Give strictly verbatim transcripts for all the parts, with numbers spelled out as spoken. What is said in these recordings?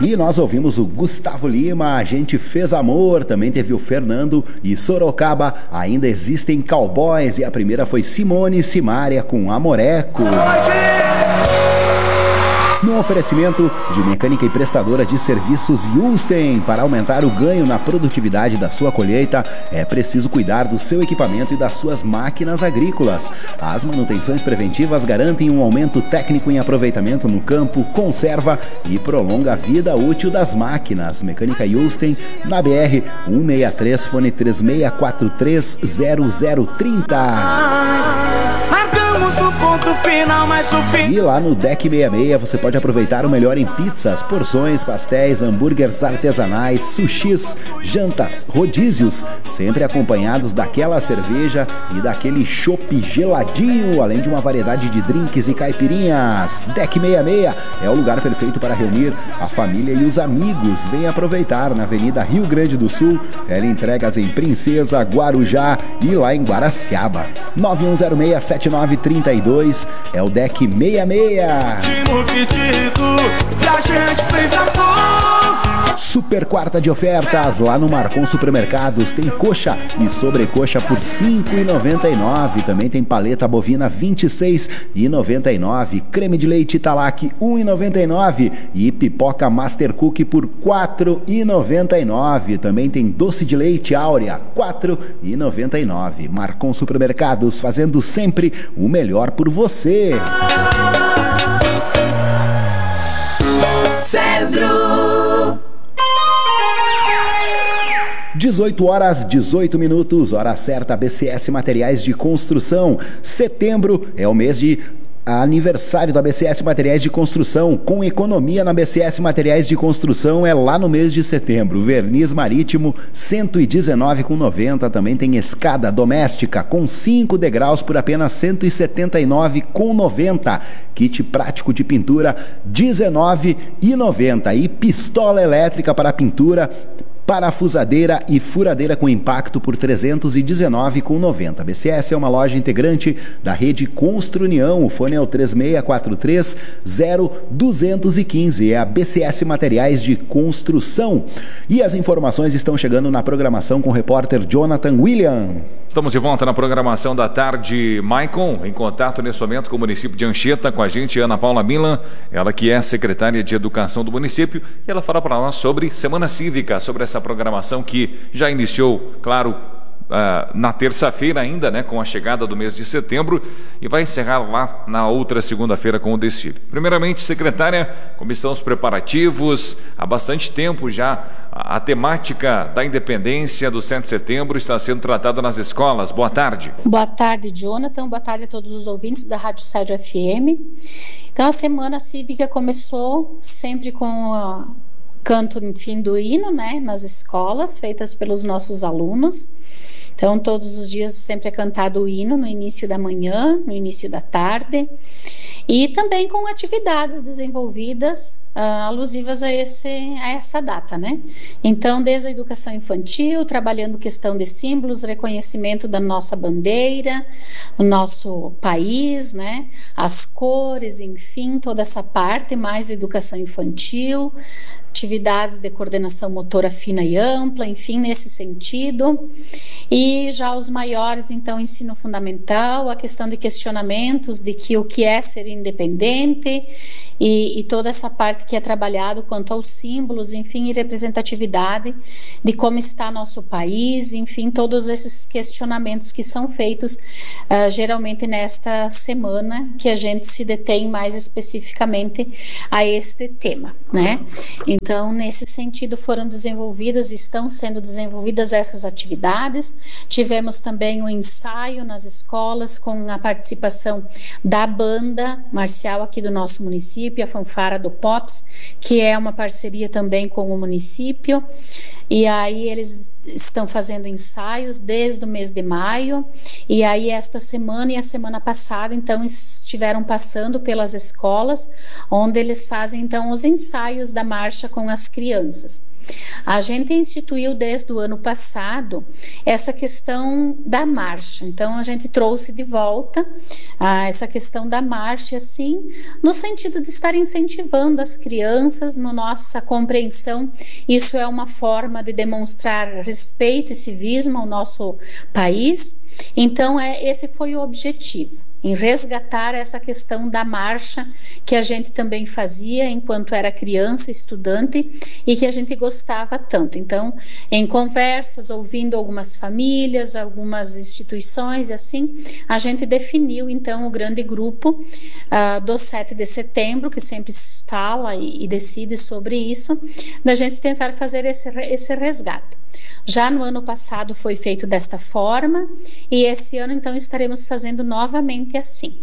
E nós ouvimos o Gustavo Lima, A Gente Fez Amor, também teve o Fernando e Sorocaba, Ainda Existem Cowboys, e a primeira foi Simone e Simária com Amoreco. No oferecimento de mecânica e prestadora de serviços Ulsten, para aumentar o ganho na produtividade da sua colheita, é preciso cuidar do seu equipamento e das suas máquinas agrícolas. As manutenções preventivas garantem um aumento técnico em aproveitamento no campo, conserva e prolonga a vida útil das máquinas. Mecânica Ulsten, na B R cento e sessenta e três, fone três seis quatro três zero zero três zero. E lá no Deck sessenta e seis você pode aproveitar o melhor em pizzas, porções, pastéis, hambúrgueres artesanais, sushis, jantas, rodízios, sempre acompanhados daquela cerveja e daquele chopp geladinho, além de uma variedade de drinks e caipirinhas. Deck sessenta e seis é o lugar perfeito para reunir a família e os amigos. Venha aproveitar na Avenida Rio Grande do Sul, ela entregas em Princesa, Guarujá e lá em Guaraciaba. nove um zero seis sete nove três dois é o Deck sessenta e seis. Super quarta de ofertas lá no Marcon Supermercados. Tem coxa e sobrecoxa por cinco reais e noventa e nove centavos. Também tem paleta bovina vinte e seis reais e noventa e nove centavos. Creme de leite Italac um real e noventa e nove centavos. E pipoca Master Cook por quatro reais e noventa e nove centavos. Também tem doce de leite Áurea quatro reais e noventa e nove centavos. Marcon Supermercados, fazendo sempre o melhor por você. Cedro. dezoito horas, dezoito minutos, hora certa, B C S Materiais de Construção. Setembro é o mês de aniversário da B C S Materiais de Construção. Com economia na B C S Materiais de Construção é lá no mês de setembro. Verniz marítimo cento e dezenove reais e noventa centavos. Também tem escada doméstica com cinco degraus por apenas cento e setenta e nove reais e noventa centavos. Kit prático de pintura dezenove reais e noventa centavos. E pistola elétrica para pintura, parafusadeira e furadeira com impacto por trezentos e dezenove reais e noventa centavos. B C S é uma loja integrante da rede Construnião. O fone é o três seis quatro três zero dois um cinco. É a B C S Materiais de Construção. E as informações estão chegando na programação com o repórter Jonathan William. Estamos de volta na programação da tarde. Maicon, em contato nesse momento com o município de Anchieta, com a gente Ana Paula Milan, ela que é secretária de Educação do município, e ela fala para nós sobre Semana Cívica, sobre essa programação que já iniciou, claro, Uh, na terça-feira ainda, né, com a chegada do mês de setembro, e vai encerrar lá na outra segunda-feira com o desfile. Primeiramente, secretária, como estão os preparativos? Há bastante tempo já a, a temática da independência do sete de setembro está sendo tratada nas escolas. Boa tarde. Boa tarde, Jonathan. Boa tarde a todos os ouvintes da Rádio Cedro F M. Então, a Semana Cívica começou sempre com o canto, enfim, do hino, né, nas escolas, feitas pelos nossos alunos. Então, todos os dias sempre é cantado o hino no início da manhã, no início da tarde, e também com atividades desenvolvidas uh, alusivas a, esse, a essa data, né? Então, desde a educação infantil, trabalhando questão de símbolos, reconhecimento da nossa bandeira, o nosso país, né? As cores, enfim, toda essa parte, mais educação infantil, atividades de coordenação motora fina e ampla, enfim, nesse sentido. E já os maiores, então, ensino fundamental, a questão de questionamentos de que o que é ser independente e, e toda essa parte que é trabalhado quanto aos símbolos, enfim, e representatividade de como está nosso país, enfim, todos esses questionamentos que são feitos uh, geralmente nesta semana que a gente se detém mais especificamente a este tema, né? Então, nesse sentido, foram desenvolvidas, estão sendo desenvolvidas essas atividades. Tivemos também um ensaio nas escolas com a participação da banda marcial aqui do nosso município, a Fanfara do Pops, que é uma parceria também com o município. E aí eles estão fazendo ensaios desde o mês de maio, e aí esta semana e a semana passada, então, estiveram passando pelas escolas, onde eles fazem, então, os ensaios da marcha com as crianças. A gente instituiu desde o ano passado essa questão da marcha, então a gente trouxe de volta ah, essa questão da marcha, assim, no sentido de estar incentivando as crianças, na nossa compreensão, isso é uma forma de demonstrar respeito e civismo ao nosso país, então é, esse foi o objetivo. Em resgatar essa questão da marcha que a gente também fazia enquanto era criança, estudante, e que a gente gostava tanto. Então, em conversas, ouvindo algumas famílias, algumas instituições, assim, a gente definiu, então, o grande grupo uh, do sete de setembro, que sempre fala e, e decide sobre isso, da gente tentar fazer esse, esse resgate. Já no ano passado foi feito desta forma, e esse ano, então, estaremos fazendo novamente assim.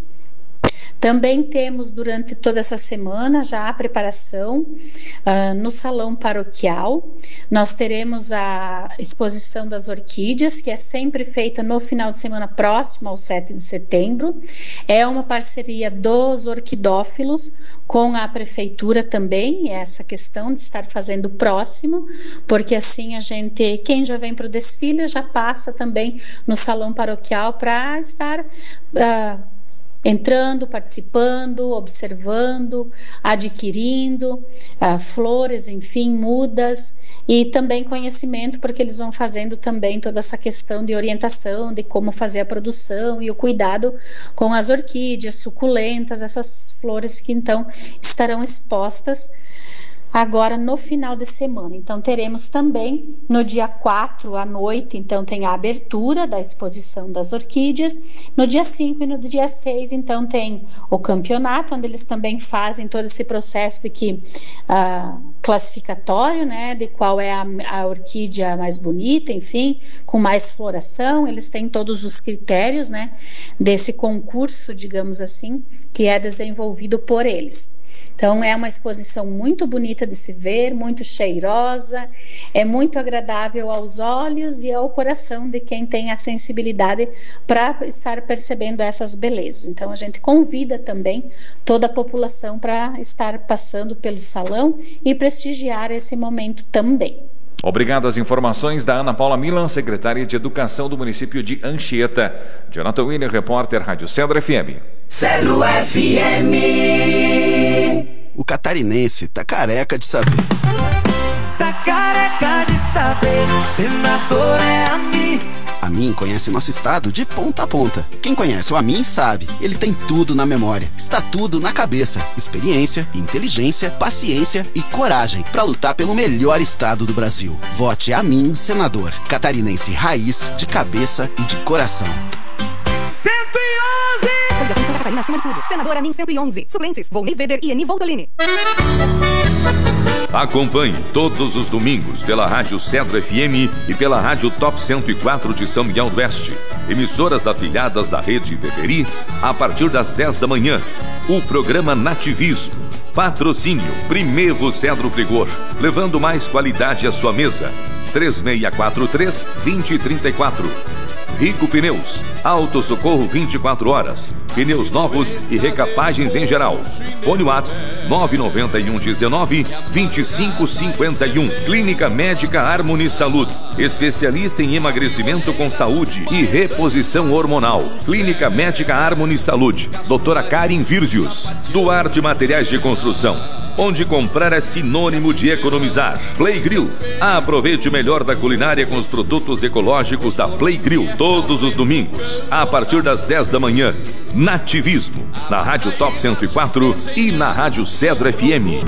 Também temos, durante toda essa semana, já a preparação uh, no salão paroquial. Nós teremos a exposição das orquídeas, que é sempre feita no final de semana próximo ao sete de setembro. É uma parceria dos orquidófilos com a prefeitura também, essa questão de estar fazendo próximo, porque assim a gente, quem já vem para o desfile, já passa também no salão paroquial para estar Uh, entrando, participando, observando, adquirindo uh, flores, enfim, mudas, e também conhecimento, porque eles vão fazendo também toda essa questão de orientação, de como fazer a produção e o cuidado com as orquídeas, suculentas, essas flores que então estarão expostas agora no final de semana. Então teremos também no dia quatro à noite, então tem a abertura da exposição das orquídeas, no dia cinco e no dia seis então tem o campeonato, onde eles também fazem todo esse processo de que uh, classificatório, né, de qual é a, a orquídea mais bonita, enfim, com mais floração. Eles têm todos os critérios, né, desse concurso, digamos assim, que é desenvolvido por eles. Então é uma exposição muito bonita de se ver, muito cheirosa, é muito agradável aos olhos e ao coração de quem tem a sensibilidade para estar percebendo essas belezas. Então a gente convida também toda a população para estar passando pelo salão e prestigiar esse momento também. Obrigado às informações da Ana Paula Milan, secretária de Educação do município de Anchieta. Jonathan William, repórter, Rádio Cedro F M. Cedro F M. O catarinense tá careca de saber. Tá careca de saber, senador é a mim. A Amin conhece nosso estado de ponta a ponta. Quem conhece o Amin sabe, ele tem tudo na memória, está tudo na cabeça. Experiência, inteligência, paciência e coragem para lutar pelo melhor estado do Brasil. Vote Amin, senador, catarinense raiz, de cabeça e de coração. cento e onze! Coligação Santa Catarina acima de tudo. Senador Amin cento e onze. Suplentes, Volney Weber e Eni Voltolini. Acompanhe todos os domingos pela Rádio Cedro F M e pela Rádio Top cento e quatro de São Miguel do Oeste. Emissoras afiliadas da Rede Beberi, a partir das dez da manhã. O programa Nativismo. Patrocínio Primeiro Cedro Frigor, levando mais qualidade à sua mesa. três seis quatro três, dois zero três quatro. Rico Pneus, Auto Socorro vinte e quatro horas, pneus novos e recapagens em geral. Fone WhatsApp nove nove um um nove, dois cinco cinco um. Clínica Médica Harmony Saúde, especialista em emagrecimento com saúde e reposição hormonal. Clínica Médica Harmony Saúde, doutora Karen Virgius. Duarte Materiais de Construção, onde comprar é sinônimo de economizar. Play Grill, aproveite o melhor da culinária com os produtos ecológicos da Play Grill, todos os domingos, a partir das dez da manhã. Nativismo, na Rádio Top cento e quatro e na Rádio Cedro F M.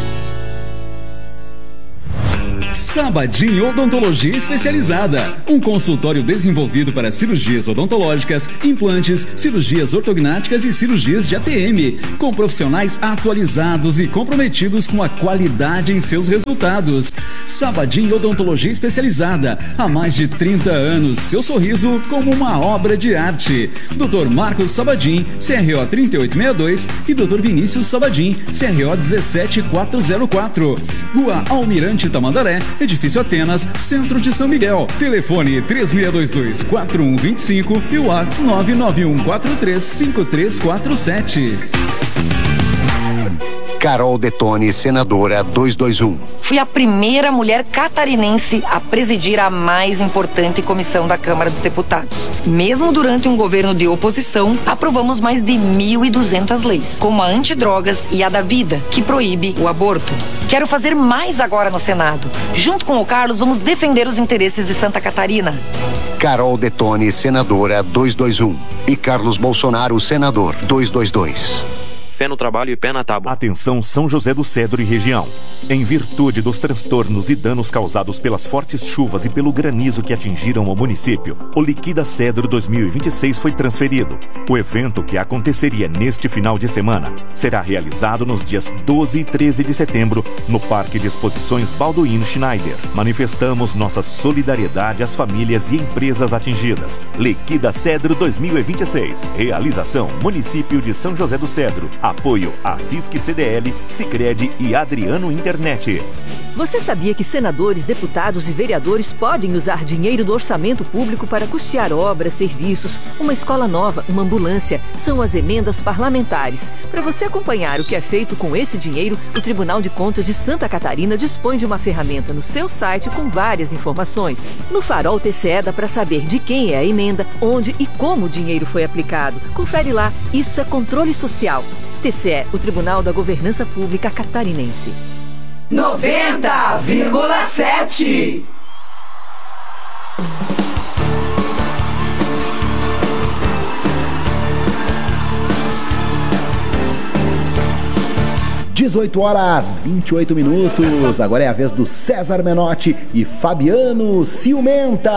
Sabadin Odontologia Especializada, um consultório desenvolvido para cirurgias odontológicas, implantes, cirurgias ortognáticas e cirurgias de A T M, com profissionais atualizados e comprometidos com a qualidade em seus resultados. Sabadin Odontologia Especializada, há mais de trinta anos, seu sorriso como uma obra de arte. doutor Marcos Sabadin, C R O trinta e oito sessenta e dois e doutor Vinícius Sabadin, C R O um sete quatro zero quatro. Rua Almirante Tamandaré, Edifício Atenas, Centro de São Miguel. Telefone três seis dois dois, quatro um dois cinco e o WhatsApp nove nove um quatro três cinco três quatro sete. Carol Detone, senadora duzentos e vinte e um. Fui a primeira mulher catarinense a presidir a mais importante comissão da Câmara dos Deputados. Mesmo durante um governo de oposição, aprovamos mais de mil e duzentas leis, como a antidrogas e a da vida, que proíbe o aborto. Quero fazer mais agora no Senado. Junto com o Carlos, vamos defender os interesses de Santa Catarina. Carol Detone, senadora duzentos e vinte e um. E Carlos Bolsonaro, senador duzentos e vinte e dois. Fé no trabalho e pé na tábua. Atenção São José do Cedro e região. Em virtude dos transtornos e danos causados pelas fortes chuvas e pelo granizo que atingiram o município, o Liquida Cedro dois mil e vinte e seis foi transferido. O evento, que aconteceria neste final de semana, será realizado nos dias doze e treze de setembro no Parque de Exposições Balduino Schneider. Manifestamos nossa solidariedade às famílias e empresas atingidas. Liquida Cedro dois mil e vinte e seis. Realização Município de São José do Cedro. Apoio a Cisc C D L, Sicredi e Adriano Internet. Você sabia que senadores, deputados e vereadores podem usar dinheiro do orçamento público para custear obras, serviços, uma escola nova, uma ambulância? São as emendas parlamentares. Para você acompanhar o que é feito com esse dinheiro, o Tribunal de Contas de Santa Catarina dispõe de uma ferramenta no seu site com várias informações. No Farol T C E dá para saber de quem é a emenda, onde e como o dinheiro foi aplicado. Confere lá, isso é controle social. T C E, o Tribunal da Governança Pública Catarinense. noventa vírgula sete. dezoito horas, vinte e oito minutos. Agora é a vez do César Menotti e Fabiano Ciumenta.